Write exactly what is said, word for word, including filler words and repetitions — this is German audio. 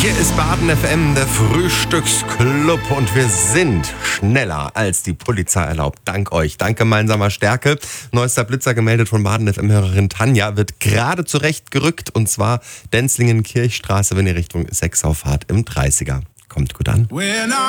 Hier ist Baden F M, der Frühstücksclub, und wir sind schneller als die Polizei erlaubt. Dank euch, dank gemeinsamer Stärke. Neuester Blitzer gemeldet von Baden F M-Hörerin Tanja, wird gerade zurechtgerückt, und zwar Denzlingen-Kirchstraße, wenn ihr Richtung Sechsau fahrt, im dreißiger. Kommt gut an.